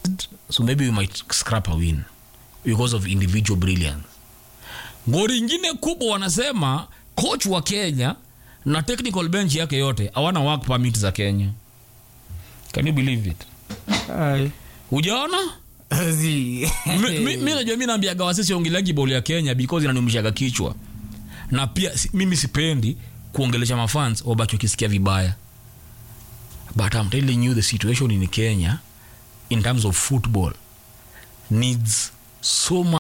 so maybe we might scrap a win because of individual brilliance. Ngori ingine kubwa wanasema coach wa Kenya na technical bench yake yote hawana work permit za Kenya. Can you believe it? Ai. Ujaona? Mimi najua mimi naambia gawasisi ongelagi ball ya Kenya because inanumishaga kichwa. Na pia mimi sipendi kuongelesha mafans wabaki wakisikia vibaya. But I'm telling you the situation in Kenya in terms of football needs so much